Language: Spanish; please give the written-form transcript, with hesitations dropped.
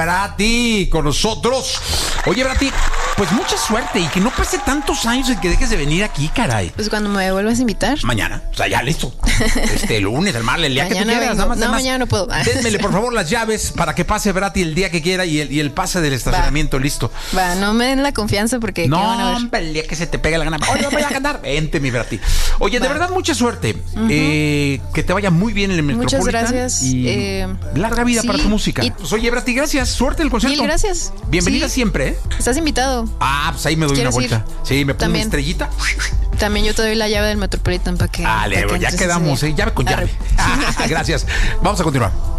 Brati con nosotros. Oye, Brati, pues mucha suerte y que no pase tantos años en que dejes de venir aquí, caray. Pues cuando me vuelvas a invitar. Mañana, o sea, ya listo. El lunes, el martes, el día mañana que tú quieras. vengo. Nada más. Mañana no puedo. Démele, por favor, las llaves para que pase Brati el día que quiera y el pase del estacionamiento listo. Va, no me den la confianza porque no, ¿qué van a ver? hombre, el día que se te pegue la gana. Oye, voy a cantar. Vente, mi Brati. Oye, de verdad, mucha suerte. Que te vaya muy bien en el Metropolitan. Muchas gracias. Y larga vida para tu música. Pues, oye, Brati, gracias. Suerte en el concierto. Mil gracias. Bienvenida siempre, ¿eh? Estás invitado. Pues ahí me doy una vuelta. Sí, me pongo una estrellita. También yo te doy la llave del Metropolitan para que. Dale, ya quedamos, llave con llave. Gracias. Vamos a continuar.